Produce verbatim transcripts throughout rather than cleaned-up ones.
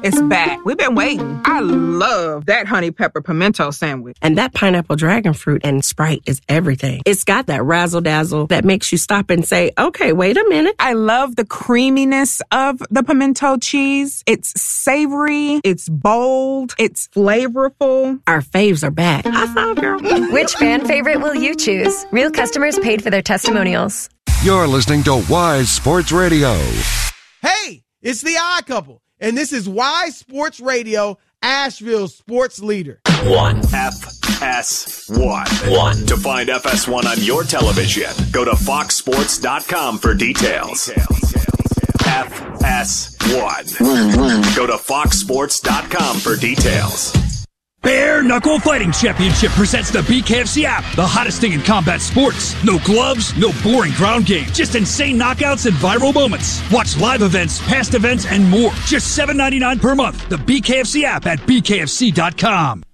It's back. We've been waiting. I love that honey pepper pimento sandwich. And that pineapple dragon fruit and Sprite is everything. It's got that razzle-dazzle that makes you stop and say, okay, wait a minute. I love the creaminess of the pimento cheese. It's savory. It's bold. It's flavorful. Our faves are back. High five, girl. Which fan favorite will you choose? Real customers paid for their testimonials. You're listening to Wise Sports Radio. Hey, it's the Odd Couple, and this is Wise Sports Radio, Asheville's sports leader. One. F S one. One. To find F S one on your television, go to fox sports dot com for details. F S one. One, one. Go to fox sports dot com for details. Bare Knuckle Fighting Championship presents the B K F C app, the hottest thing in combat sports. No gloves, no boring ground game, just insane knockouts and viral moments. Watch live events, past events, and more. Just seven ninety-nine per month. The B K F C app at b k f c dot com.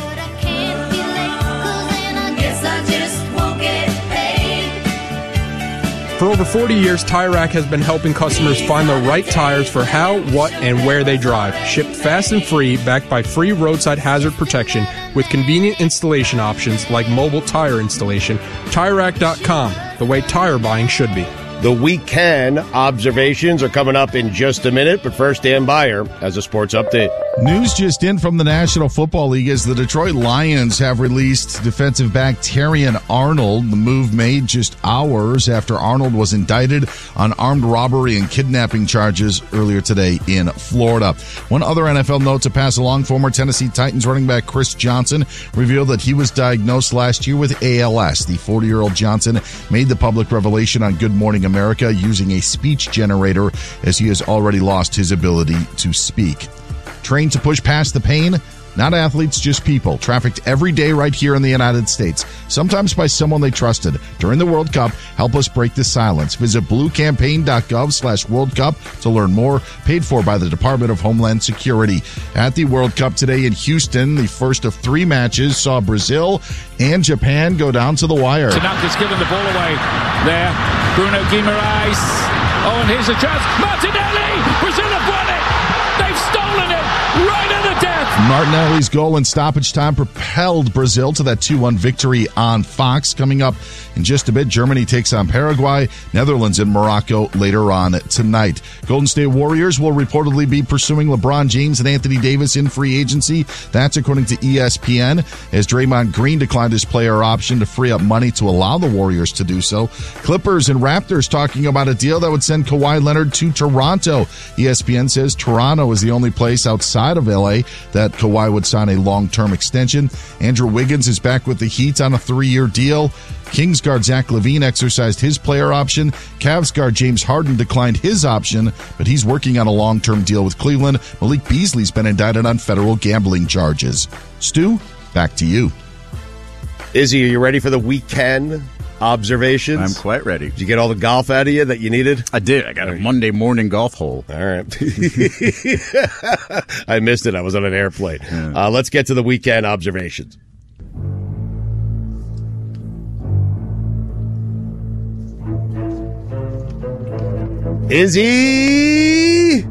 For over forty years, Tire Rack has been helping customers find the right tires for how, what, and where they drive. Shipped fast and free, backed by free roadside hazard protection with convenient installation options like mobile tire installation. Tire Rack dot com, the way tire buying should be. The weekend observations are coming up in just a minute, but first, Dan Beyer has a sports update. News just in from the National Football League as the Detroit Lions have released defensive back Terrion Arnold. The move made just hours after Arnold was indicted on armed robbery and kidnapping charges earlier today in Florida. One other N F L note to pass along, former Tennessee Titans running back Chris Johnson revealed that he was diagnosed last year with A L S. The forty-year-old Johnson made the public revelation on Good Morning America using a speech generator as he has already lost his ability to speak. Trained to push past the pain? Not athletes, just people, trafficked every day right here in the United States, sometimes by someone they trusted. During the World Cup, help us break the silence. Visit bluecampaign.gov slash World Cup to learn more, paid for by the Department of Homeland Security. At the World Cup today in Houston, the first of three matches saw Brazil and Japan go down to the wire. Tanaka's given the ball away there. Bruno Guimaraes. Oh, and here's a chance. Martinelli! Brazil have won it! They've stolen it! Right at the death! Martinelli's goal in stoppage time propelled Brazil to that two one victory on Fox. Coming up in just a bit, Germany takes on Paraguay, Netherlands and Morocco later on tonight. Golden State Warriors will reportedly be pursuing LeBron James and Anthony Davis in free agency. That's according to E S P N, as Draymond Green declined his player option to free up money to allow the Warriors to do so. Clippers and Raptors talking about a deal that would send Kawhi Leonard to Toronto. E S P N says Toronto is the only place outside of L A that Kawhi would sign a long-term extension. Andrew Wiggins is back with the Heat on a three-year deal. Kings guard Zach LaVine exercised his player option. Cavs guard James Harden declined his option, but he's working on a long-term deal with Cleveland. Malik Beasley's been indicted on federal gambling charges. Stu, back to you. Izzy, are you ready for the weekend observations? I'm quite ready. Did you get all the golf out of you that you needed? I did. I got a Monday morning golf hole. All right. I missed it. I was on an airplane. Yeah. Uh, let's get to the weekend observations. Izzy!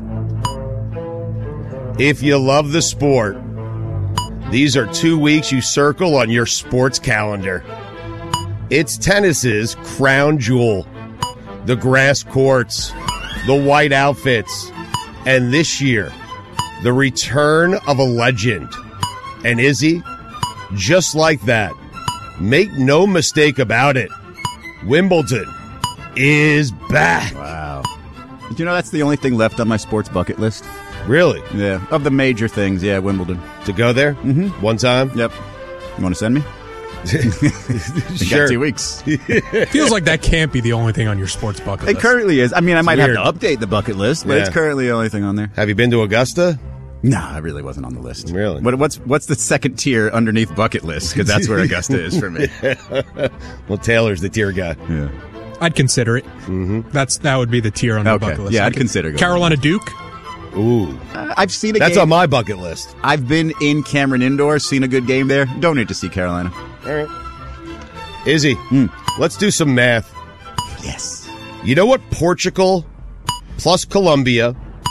If you love the sport, these are two weeks you circle on your sports calendar. It's tennis's crown jewel, the grass courts, the white outfits, and this year, the return of a legend. And Izzy, just like that, make no mistake about it, Wimbledon is back. Wow. Did you know that's the only thing left on my sports bucket list? Really? Yeah. Of the major things, yeah, Wimbledon. To go there? Mm-hmm. One time? Yep. You want to send me? Sure. Got two weeks. Feels like that can't be the only thing on your sports bucket list. It currently is. I mean, I It's might weird. have to update the bucket list, but Yeah. it's currently the only thing on there. Have you been to Augusta? No, I really wasn't on the list. Really? What, what's what's the second tier underneath bucket list? Because that's where Augusta is for me. Well, Taylor's the tier guy. Yeah. I'd consider it. Mm-hmm. That's That would be the tier on the Okay. bucket list. Yeah, I'd I could- consider going Carolina Duke. Ooh. Uh, I've seen a That's game. on my bucket list. I've been in Cameron Indoor, seen a good game there. Don't need to see Carolina. All right. Izzy, Mm. let's do some math. Yes. You know what Portugal plus Colombia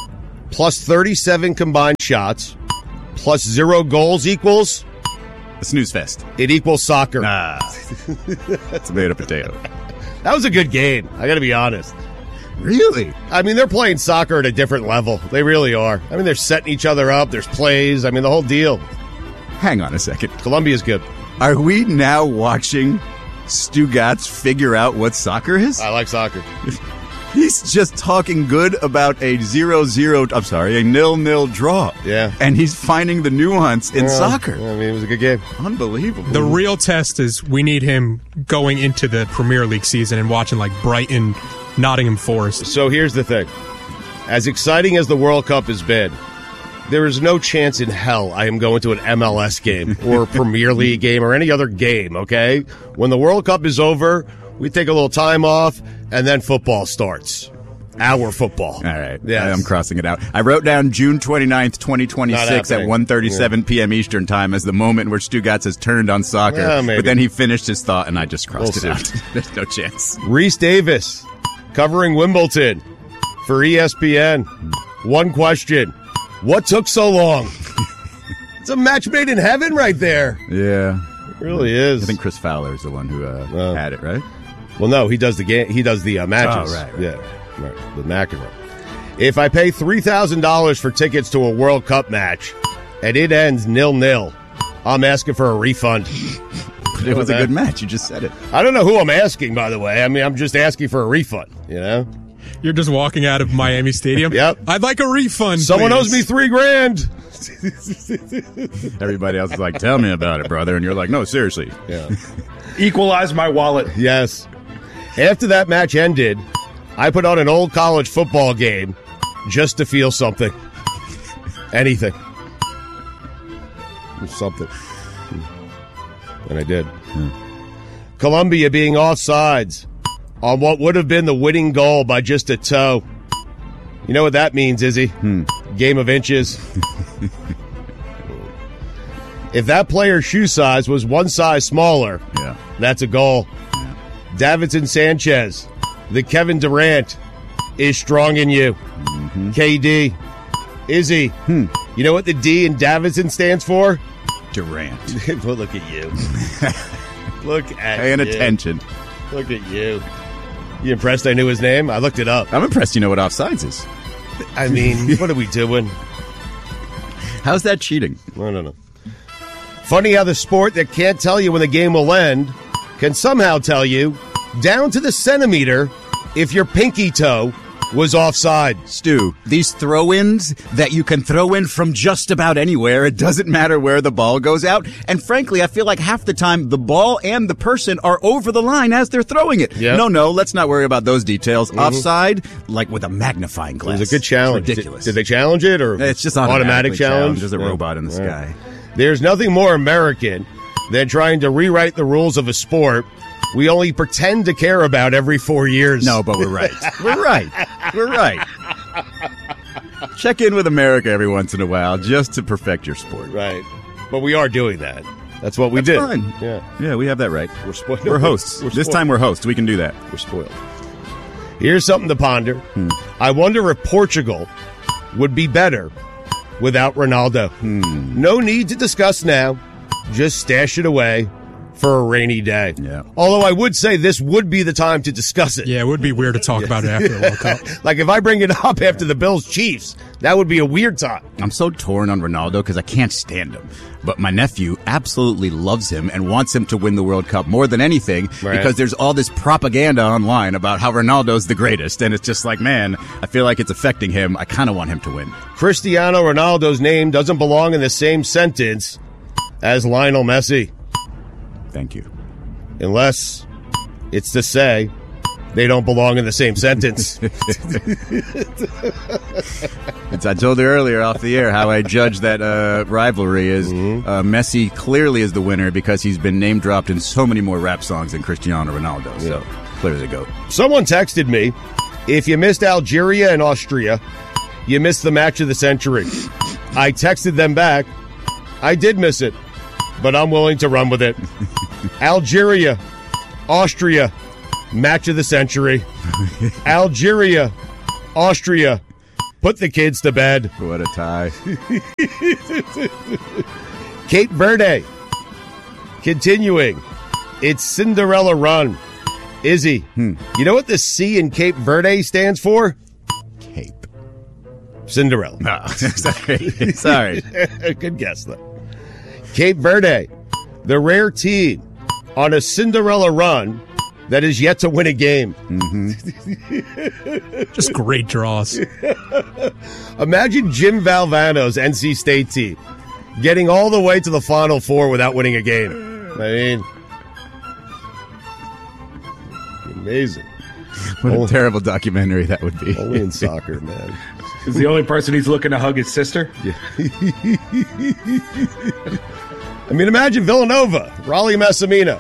plus thirty-seven combined shots plus zero goals equals a snooze fest. It equals soccer. Ah, that's a made up potato. That was a good game. I got to be honest. Really? I mean, they're playing soccer at a different level. They really are. I mean, they're setting each other up. There's plays. I mean, the whole deal. Hang on a second. Colombia's good. Are we now watching Stu Gatz figure out what soccer is? I like soccer. He's just talking good about a zero zero, I'm sorry, a nil-nil draw. Yeah. And he's finding the nuance in yeah. soccer. I mean, it was a good game. Unbelievable. The real test is we need him going into the Premier League season and watching like Brighton, Nottingham Forest. So here's the thing. As exciting as the World Cup has been, there is no chance in hell I am going to an M L S game or a Premier League game or any other game, okay? When the World Cup is over, we take a little time off, and then football starts. Our football. All right. Yes. I'm crossing it out. I wrote down June twenty-ninth, twenty twenty-six at one thirty-seven yeah. p.m. Eastern Time as the moment where Stu Gatz has turned on soccer. Yeah, maybe. But then he finished his thought, and I just crossed we'll it see. out. There's no chance. Reese Davis covering Wimbledon for E S P N. One question. What took so long? It's a match made in heaven right there. Yeah. It really is. I think Chris Fowler is the one who uh, uh, had it, right? Well, no, he does the game. He does the uh, matches. Oh, right, right. Yeah, right. The McEnroe. If I pay three thousand dollars for tickets to a World Cup match and it ends nil-nil, I'm asking for a refund. It was a good match. You just said it. I don't know who I'm asking, by the way. I mean, I'm just asking for a refund, you know? You're just walking out of Miami Stadium. Yep. I'd like a refund. Someone please. owes me three grand. Everybody else is like, tell me about it, brother. And you're like, no, seriously. Yeah. Equalize my wallet. Yes. After that match ended, I put on an old college football game just to feel something. Anything. Something. And I did. Hmm. Columbia being offsides on what would have been the winning goal by just a toe. You know what that means, Izzy? Hmm. Game of inches. If that player's shoe size was one size smaller, yeah. that's a goal. Yeah. Davinson Sanchez, the Kevin Durant, is strong in you. Mm-hmm. K D. Izzy, hmm. you know what the D in Davinson stands for? Durant. Well, look at you. Look at Paying you. attention. Look at you. You impressed I knew his name? I looked it up. I'm impressed you know what offsides is. I mean, what are we doing? How's that cheating? I don't know. Funny how the sport that can't tell you when the game will end can somehow tell you, down to the centimeter, if your pinky toe was offside. Stu, these throw-ins that you can throw in from just about anywhere, it doesn't matter where the ball goes out. And frankly, I feel like half the time the ball and the person are over the line as they're throwing it. Yep. No, no, let's not worry about those details. Mm-hmm. Offside, like with a magnifying glass. It was a good challenge. It's ridiculous. Did, did they challenge it or it's just automatic challenge? There's a yeah. robot in the yeah. sky. There's nothing more American than trying to rewrite the rules of a sport we only pretend to care about every four years. No, but we're right. We're right. We're right. Check in with America every once in a while just to perfect your sport. Right. But we are doing that. That's what we That's did. Fine. Yeah. Yeah, we have that right. We're spoiled. We're hosts. We're this spoiled. time we're hosts. We can do that. We're spoiled. Here's something to ponder. Hmm. I wonder if Portugal would be better without Ronaldo. Hmm. No need to discuss now. Just stash it away for a rainy day. Yeah. Although I would say this would be the time to discuss it. Yeah, it would be weird to talk about it after the World Cup. Like if I bring it up after the Bills Chiefs, that would be a weird time. I'm so torn on Ronaldo because I can't stand him. But my nephew absolutely loves him and wants him to win the World Cup more than anything Right. because there's all this propaganda online about how Ronaldo's the greatest. And it's just like, man, I feel like it's affecting him. I kind of want him to win. Cristiano Ronaldo's name doesn't belong in the same sentence as Lionel Messi. Thank you. Unless it's to say they don't belong in the same sentence. It's, I told you earlier off the air how I judge that uh, rivalry is Mm-hmm. uh, Messi clearly is the winner because he's been name dropped in so many more rap songs than Cristiano Ronaldo. So clearly the GOAT. Someone texted me, if you missed Algeria and Austria, you missed the match of the century. I texted them back, I did miss it, but I'm willing to run with it. Algeria, Austria, match of the century. Algeria, Austria, Put the kids to bed. What a tie. Cape Verde. Continuing. It's Cinderella Run. Izzy, hmm. you know what the C in Cape Verde stands for? Cape. Cinderella. No, sorry. Sorry. Good guess, though. Cape Verde, the rare team on a Cinderella run that is yet to win a game. Mm-hmm. Just great draws. Imagine Jim Valvano's N C State team getting all the way to the Final Four without winning a game. I mean, amazing. What only, a terrible documentary that would be. Only in soccer, man. Is the only person he's looking to hug his sister? Yeah. I mean, imagine Villanova, Raleigh Massimino.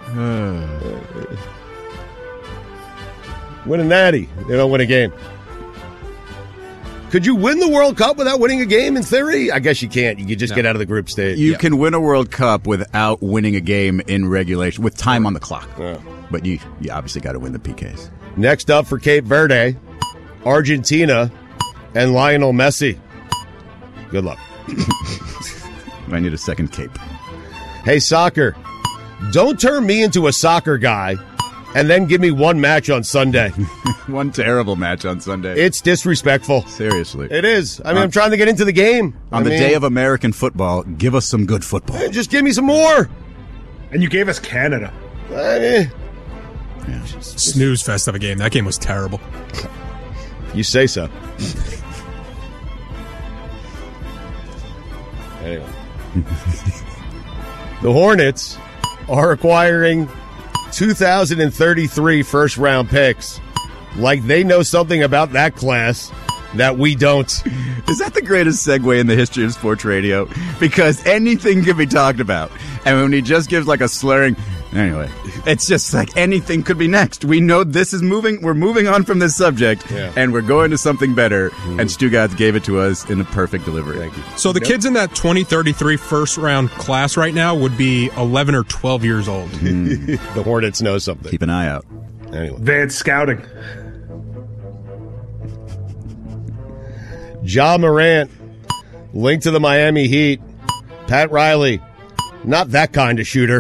Win a natty. They don't win a game. Could you win the World Cup without winning a game in theory? I guess you can't. You could just no. get out of the group stage. You yeah. can win a World Cup without winning a game in regulation, with time on the clock. Yeah. But you, you obviously got to win the P Ks. Next up for Cape Verde, Argentina and Lionel Messi. Good luck. I need a second cape. Hey, soccer. Don't turn me into a soccer guy and then give me one match on Sunday. One terrible match on Sunday. It's disrespectful. Seriously. It is. I mean, on, I'm trying to get into the game. On I the mean, day of American football, give us some good football. Just give me some more. And you gave us Canada. I mean, yeah. Snooze fest of a game. That game was terrible. You say so. Anyway. The Hornets are acquiring two thousand thirty-three first-round picks like they know something about that class that we don't. Is that the greatest segue in the history of sports radio? Because anything can be talked about. And when he just gives like a slurring... Anyway, it's just like anything could be next. We know this is moving. We're moving on from this subject, yeah. and we're going to something better. Mm. And Stugotz gave it to us in a perfect delivery. Thank you. So the yep. kids in that twenty thirty-three first round class right now would be eleven or twelve years old. Mm. The Hornets know something. Keep an eye out. Anyway, advanced scouting. Ja Morant linked to the Miami Heat. Pat Riley. Not that kind of shooter.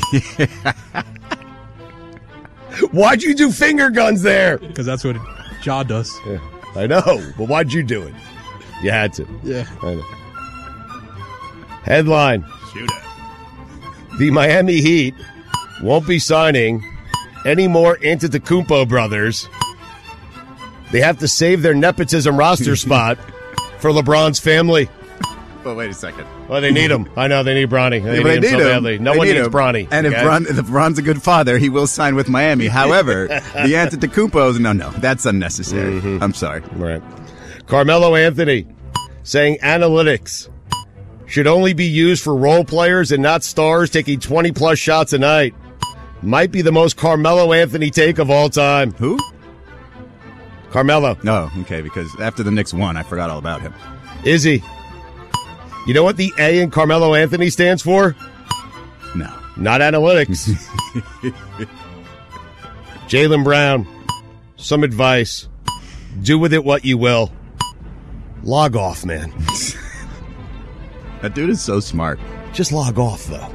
Why'd you do finger guns there? Because that's what Ja does. Yeah, I know, but why'd you do it? You had to. Yeah. I know. Headline. Shoot it. The Miami Heat won't be signing any more Antetokounmpo brothers. They have to save their nepotism roster spot for LeBron's family. Well, wait a second. Well, they need him. I know they need Bronny. They yeah, need him need so him. badly. No they one need needs him. Bronny. And okay? if, Bron, if Bron's a good father, he will sign with Miami. However, the Antetokounmpos, no, no, that's unnecessary. Mm-hmm. I'm sorry. Right. Carmelo Anthony saying analytics should only be used for role players and not stars taking twenty-plus shots a night. Might be the most Carmelo Anthony take of all time. Who? Carmelo. No, oh, okay, because after the Knicks won, I forgot all about him. Izzy. You know what the A in Carmelo Anthony stands for? No. Not analytics. Jaylen Brown, some advice. Do with it what you will. Log off, man. That dude is so smart. Just log off, though.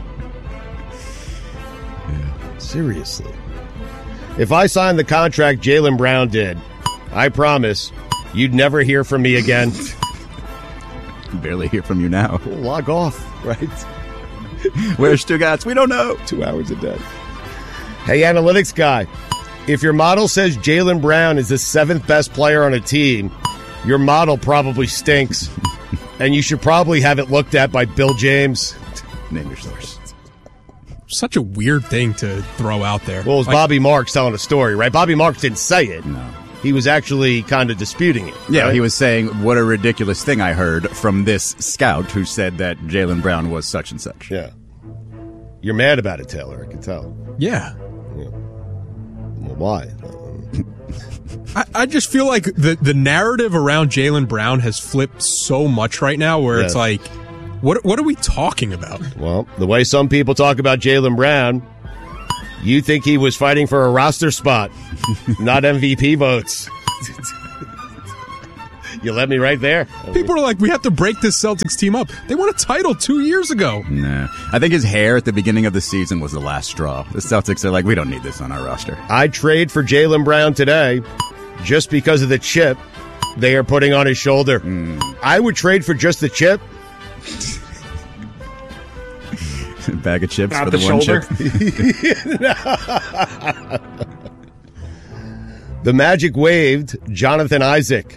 Yeah. Seriously. If I signed the contract Jaylen Brown did, I promise you'd never hear from me again. Barely hear from you now. We'll log off, right? Where's Stugotz? We don't know. Two hours a day. Hey, analytics guy, if your model says Jaylen Brown is the seventh best player on a team, your model probably stinks. And you should probably have it looked at by Bill James. Name your source. Such a weird thing to throw out there. Well, it was like, Bobby Marks telling a story, right? Bobby Marks didn't say it. No. He was actually kind of disputing it. Yeah, right? He was saying, what a ridiculous thing I heard from this scout who said that Jaylen Brown was such and such. Yeah. You're mad about it, Taylor. I can tell. Yeah. yeah. Well, why? I, I just feel like the, the narrative around Jaylen Brown has flipped so much right now where yes. it's like, what what are we talking about? Well, the way some people talk about Jaylen Brown, you think he was fighting for a roster spot, not M V P votes. You led me right there. People are like, we have to break this Celtics team up. They won a title two years ago. Nah. I think his hair at the beginning of the season was the last straw. The Celtics are like, we don't need this on our roster. I'd trade for Jaylen Brown today just because of the chip they are putting on his shoulder. Mm. I would trade for just the chip. Bag of chips Not for the, the, one shoulder. chip. The Magic waived Jonathan Isaac.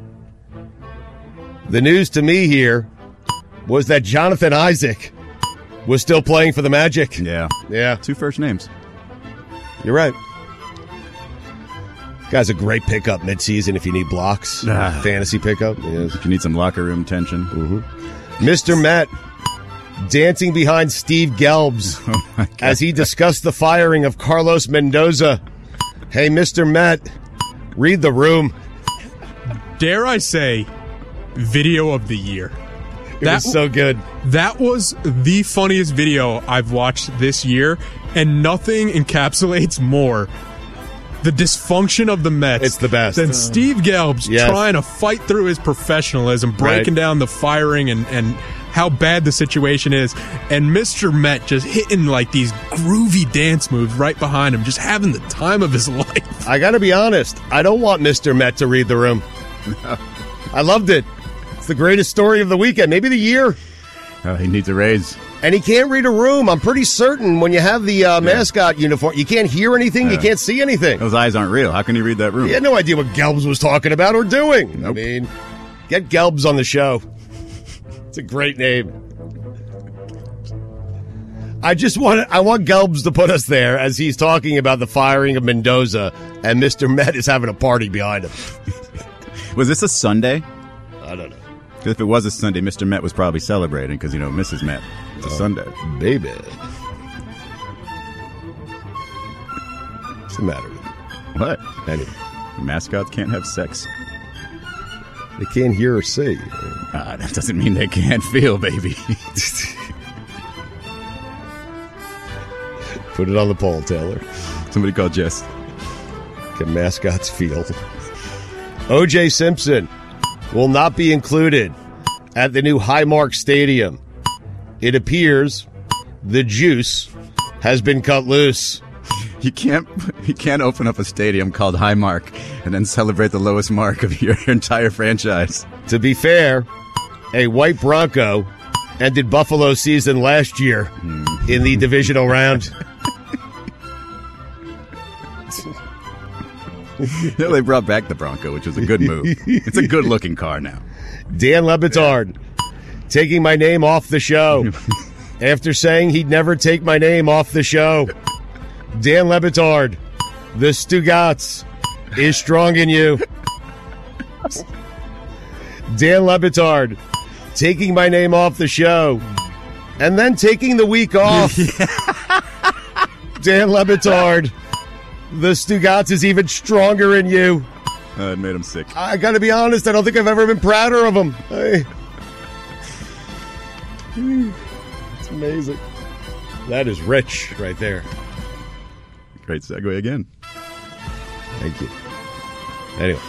The news to me here was that Jonathan Isaac was still playing for the Magic. Yeah. Yeah. Two first names. You're right. Guy's a great pickup midseason if you need blocks. Ah. Fantasy pickup. Yes. If you need some locker room tension. Mm-hmm. Mister Met dancing behind Steve Gelbs oh as he discussed the firing of Carlos Mendoza. Hey, Mister Met, read the room. Dare I say, video of the year. It that was so good. That was the funniest video I've watched this year, and nothing encapsulates more the dysfunction of the Mets. It's the best. Than uh, Steve Gelbs yes. trying to fight through his professionalism, breaking right. down the firing and, and how bad the situation is, and Mister Met just hitting like these groovy dance moves right behind him, just having the time of his life. I got to be honest, I don't want Mister Met to read the room. No. I loved it. It's the greatest story of the weekend, maybe the year. Oh, he needs a raise. And he can't read a room. I'm pretty certain when you have the uh, mascot yeah. uniform, you can't hear anything, yeah. you can't see anything. Those eyes aren't real. How can he read that room? He had no idea what Gelbs was talking about or doing. Nope. I mean, get Gelbs on the show. It's a great name. I just want I want Gelbs to put us there as he's talking about the firing of Mendoza, and Mister Met is having a party behind him. Was this a Sunday? I don't know. Because if it was a Sunday, Mister Met was probably celebrating because, you know, Missus Met. It's a oh, Sunday. Baby. What's the matter with you? What? Anyway. Mascots can't have sex. They can't hear or see. Uh, that doesn't mean they can't feel, baby. Put it on the poll, Taylor. Somebody call Jess. Can mascots feel? O J Simpson will not be included at the new Highmark Stadium. It appears the juice has been cut loose. You can't you can't open up a stadium called Highmark and then celebrate the lowest mark of your entire franchise. To be fair, a white Bronco ended Buffalo's season last year mm. in the divisional round. You know, they brought back the Bronco, which was a good move. It's a good-looking car now. Dan Le Batard taking my name off the show after saying he'd never take my name off the show. Dan Le Batard, the Stugats is strong in you. Dan Le Batard taking my name off the show and then taking the week off. Dan Le Batard, the Stugats is even stronger in you. Uh, it made him sick. I gotta be honest, I don't think I've ever been prouder of him. I... It's amazing. That is rich right there. Great segue again. Thank you. Anyway.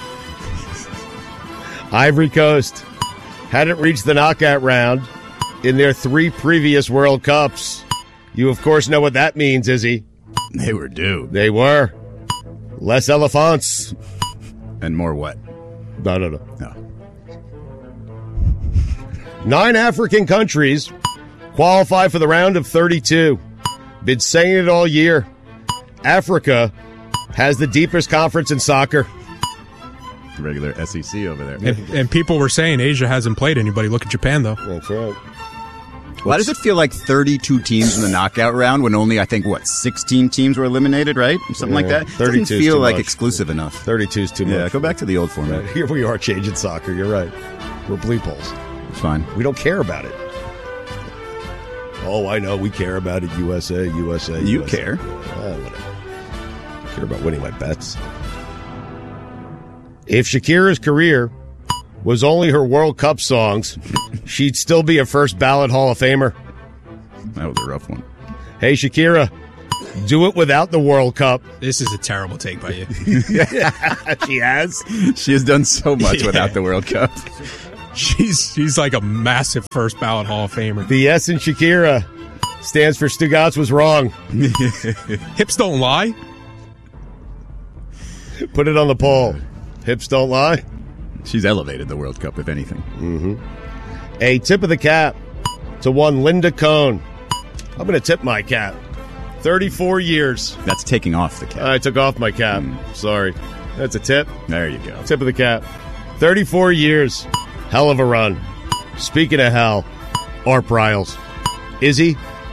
Ivory Coast hadn't reached the knockout round in their three previous World Cups. You, of course, know what that means, Izzy. They were due. They were. Less elephants. And more what? No, no, no. No. Nine African countries qualify for the round of thirty-two. Been saying it all year. Africa has the deepest conference in soccer. Regular S E C over there. And, and people were saying Asia hasn't played anybody. Look at Japan, though. That's right. Why does it feel like thirty-two teams in the knockout round when only, I think, what, sixteen teams were eliminated, right? Something yeah, like that? thirty-two doesn't feel like much. Exclusive enough. thirty-two is too much. Yeah, go back to the old format. Right. Here we are changing soccer. You're right. We're bleep holes. It's fine. We don't care about it. Oh, I know. We care about it. U S A, U S A, You U S A. care. Uh, whatever. I care about winning my bets. If Shakira's career was only her World Cup songs, she'd still be a first ballot Hall of Famer. That was a rough one. Hey, Shakira, Do it without the World Cup. This is a terrible take by you. She has. She has done so much Yeah. without the World Cup. She's she's like a massive first ballot Hall of Famer. The S in Shakira stands for Stugatz was wrong. Hips don't lie. Put it on the poll. Hips don't lie. She's elevated the World Cup, if anything. Mm-hmm. A tip of the cap to one Linda Cohn. I'm going to tip my cap. thirty-four years. That's taking off the cap. I took off my cap. Mm. Sorry. That's a tip. There you go. Tip of the cap. thirty-four years. Hell of a run. Speaking of hell, Art Briles. Izzy,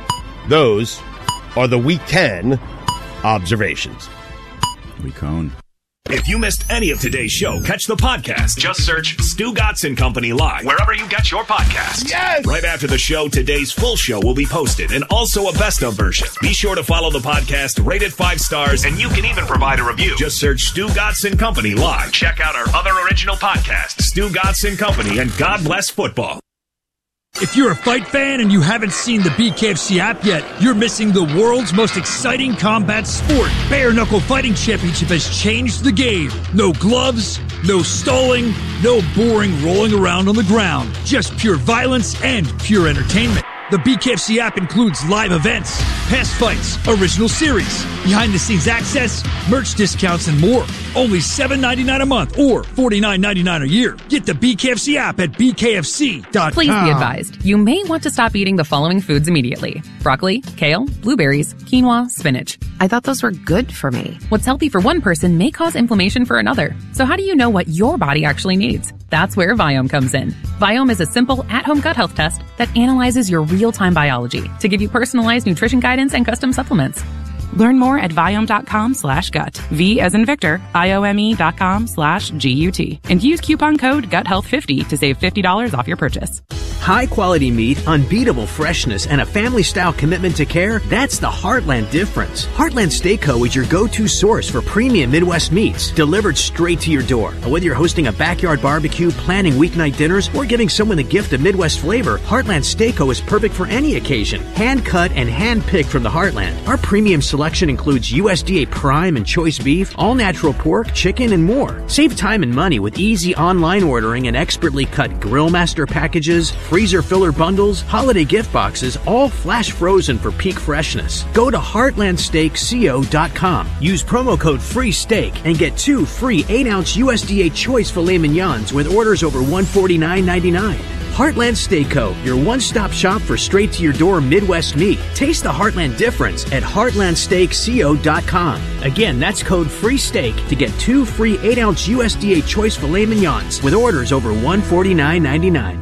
those are the weekend observations. Weekend. If you missed any of today's show, catch the podcast. Just search Stugatz and Company Live wherever you get your podcasts. Yes! Right after the show, today's full show will be posted and also a best of version. Be sure to follow the podcast, rate it five stars, and you can even provide a review. Just search Stugatz and Company Live. Check out our other original podcasts, Stugatz and Company and God Bless Football. If you're a fight fan and you haven't seen the B K F C app yet, you're missing the world's most exciting combat sport. Bare Knuckle Fighting Championship has changed the game. No gloves, no stalling, no boring rolling around on the ground. Just pure violence and pure entertainment. The B K F C app includes live events, past fights, original series, behind-the-scenes access, merch discounts, and more. Only seven dollars and ninety-nine cents a month or forty-nine dollars and ninety-nine cents a year. Get the B K F C app at b k f c dot com. Please be advised, you may want to stop eating the following foods immediately. Broccoli, kale, blueberries, quinoa, spinach. I thought those were good for me. What's healthy for one person may cause inflammation for another. So how do you know what your body actually needs? That's where Viome comes in. Viome is a simple at-home gut health test that analyzes your real-time biology to give you personalized nutrition guidance and custom supplements. Learn more at Viome.com slash gut. V as in Victor, I-O-M-E dot com slash G-U-T. And use coupon code gut health fifty to save fifty dollars off your purchase. High quality meat, unbeatable freshness, and a family style commitment to care, that's the Heartland difference. Heartland Steak Co. is your go-to source for premium Midwest meats, delivered straight to your door. And whether you're hosting a backyard barbecue, planning weeknight dinners, or giving someone the gift of Midwest flavor, Heartland Steak Co. is perfect for any occasion. Hand cut and hand picked from the Heartland. Our premium selection includes U S D A prime and choice beef, all natural pork, chicken, and more. Save time and money with easy online ordering and expertly cut grill master packages, freezer filler bundles, holiday gift boxes, all flash frozen for peak freshness. Go to heartland steak co dot com. Use promo code FREESTEAK and get two free eight ounce U S D A choice filet mignons with orders over one hundred forty-nine dollars and ninety-nine cents. Heartland Steak Co., your one-stop shop for straight-to-your-door Midwest meat. Taste the Heartland difference at heartland steak co dot com. Again, that's code FREESTEAK to get two free eight ounce U S D A choice filet mignons with orders over one hundred forty-nine dollars and ninety-nine cents.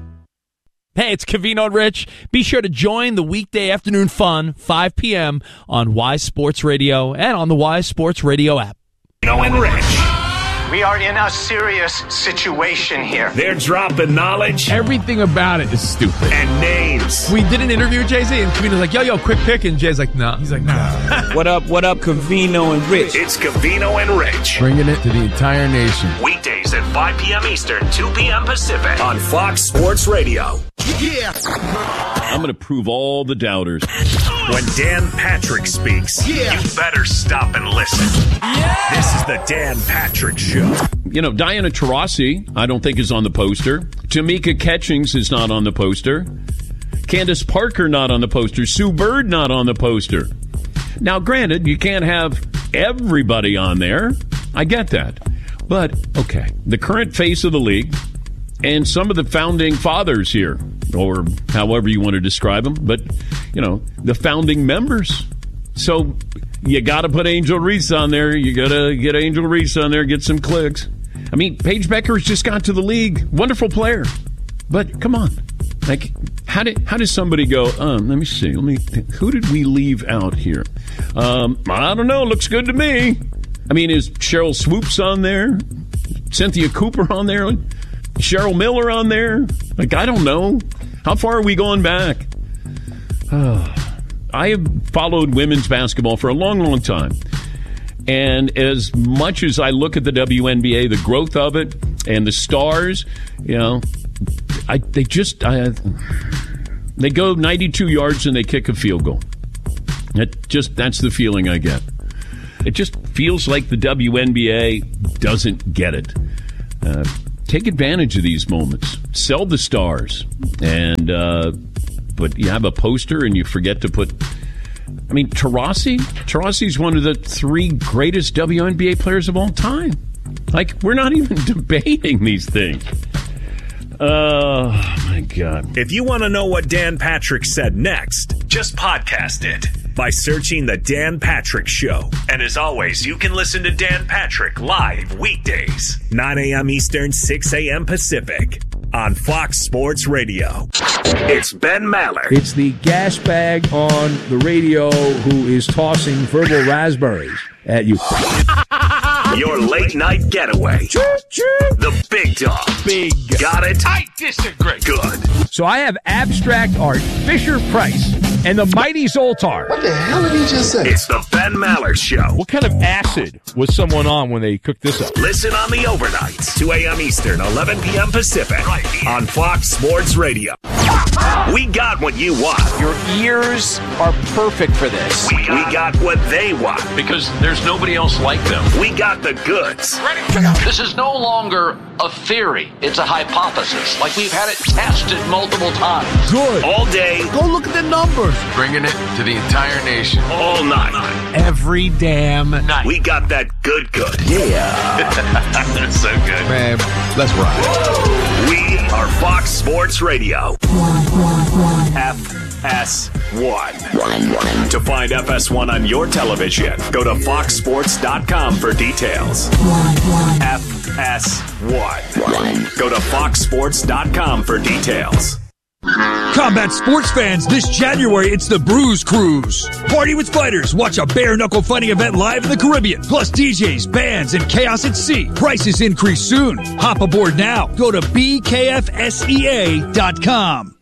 Hey, it's Covino and Rich. Be sure to join the weekday afternoon fun, five p.m. on Wise Sports Radio and on the Wise Sports Radio app. Covino and Rich. We are in a serious situation here. They're dropping knowledge. Everything about it is stupid. And names. We did an interview with Jay-Z, and Covino's like, yo, yo, quick pick. And Jay's like, nah. He's like, nah. What up, what up, Covino and Rich? It's Covino and Rich. Bringing it to the entire nation. Weekdays at five p.m. Eastern, two p.m. Pacific on Fox Sports Radio. Yeah. I'm going to prove all the doubters. When Dan Patrick speaks, yeah. you better stop and listen. Yeah. This is the Dan Patrick Show. You know, Diana Taurasi, I don't think is on the poster. Tamika Catchings is not on the poster. Candace Parker not on the poster. Sue Bird not on the poster. Now, granted, you can't have everybody on there. I get that. But, okay, the current face of the league and some of the founding fathers here, or however you want to describe them, but, you know, the founding members. So you got to put Angel Reese on there. You got to get Angel Reese on there, get some clicks. I mean, Paige Beckers just got to the league. Wonderful player. But come on. Like, how did how does somebody go, um, let me see, let me think. Who did we leave out here? Um, I don't know. Looks good to me. I mean, is Cheryl Swoops on there? Cynthia Cooper on there? Cheryl Miller on there? Like, I don't know. How far are we going back? Oh, I have followed women's basketball for a long, long time. And as much as I look at the W N B A, the growth of it, and the stars, you know, I they just I, they go ninety-two yards and they kick a field goal. It just that's the feeling I get. It just feels like the W N B A doesn't get it. Uh, take advantage of these moments. Sell the stars. And uh, but you have a poster and you forget to put. I mean, Taurasi. Taurasi's one of the three greatest W N B A players of all time. Like, we're not even debating these things. Oh, my God. If you want to know what Dan Patrick said next, just podcast it by searching The Dan Patrick Show. And as always, you can listen to Dan Patrick live weekdays, nine a.m. Eastern, six a.m. Pacific, on Fox Sports Radio. It's Ben Maller. It's the gas bag on the radio who is tossing verbal raspberries at you. Your late night getaway. The big dog. Big. Got it? I disagree. Good. So I have abstract art, Fisher Price, and the mighty Zoltar. What the hell did he just say? It's the Ben Maller Show. What kind of acid was someone on when they cooked this up? Listen on the overnights, two a.m. Eastern, eleven p.m. Pacific, right on Fox Sports Radio. We got what you want. Your ears are perfect for this. We got, we got what they want. Because there's nobody else like them. We got the goods. Ready? This is no longer a theory. It's a hypothesis. Like we've had it tested multiple times. Good. All day. Go look at the numbers. Bringing it to the entire nation. All night. Every damn night. We got that good good. Yeah. That's so good. Man, let's ride. We are Fox Sports Radio. F S one. To find F S one on your television, go to fox sports dot com for details. F S one. Go to fox sports dot com for details. Combat sports fans, this January it's the Bruise Cruise. Party with fighters, watch a bare-knuckle fighting event live in the Caribbean. Plus D Js, bands, and chaos at sea. Prices increase soon. Hop aboard now. Go to B K F S E A dot com.